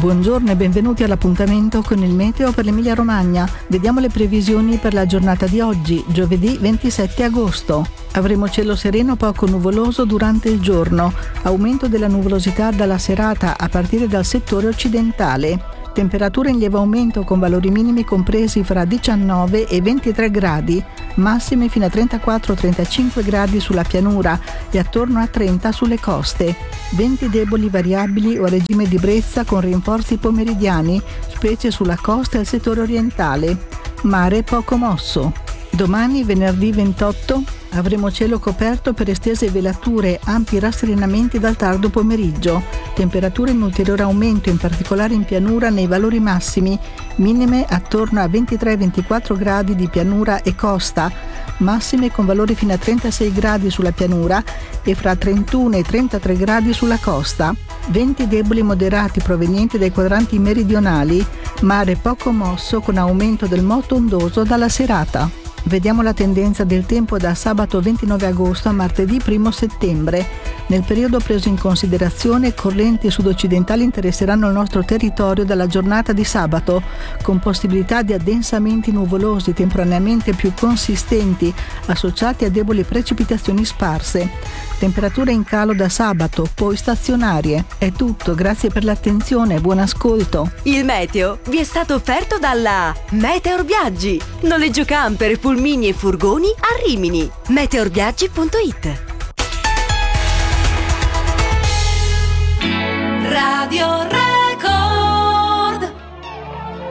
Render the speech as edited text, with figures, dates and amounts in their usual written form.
Buongiorno e benvenuti all'appuntamento con il meteo per l'Emilia Romagna. Vediamo le previsioni per la giornata di oggi, giovedì 27 agosto. Avremo cielo sereno poco nuvoloso durante il giorno, aumento della nuvolosità dalla serata a partire dal settore occidentale. Temperature in lieve aumento con valori minimi compresi fra 19 e 23 gradi, massime fino a 34-35 gradi sulla pianura e attorno a 30 sulle coste. Venti deboli variabili o a regime di brezza con rinforzi pomeridiani, specie sulla costa e il settore orientale. Mare poco mosso. Domani, venerdì 28, avremo cielo coperto per estese velature, ampi rastrinamenti dal tardo pomeriggio. Temperature in ulteriore aumento, in particolare in pianura nei valori massimi, minime attorno a 23-24 gradi di pianura e costa, massime con valori fino a 36 gradi sulla pianura e fra 31 e 33 gradi sulla costa. Venti deboli moderati provenienti dai quadranti meridionali, mare poco mosso con aumento del moto ondoso dalla serata. Vediamo la tendenza del tempo da sabato 29 agosto a martedì 1 settembre. Nel periodo preso in considerazione, correnti sud-occidentali interesseranno il nostro territorio dalla giornata di sabato, con possibilità di addensamenti nuvolosi temporaneamente più consistenti, associati a deboli precipitazioni sparse. Temperature in calo da sabato, poi stazionarie. È tutto, grazie per l'attenzione, buon ascolto. Il meteo vi è stato offerto dalla Meteor Viaggi. Noleggio camper, pulmini e furgoni a Rimini. meteorviaggi.it. Radio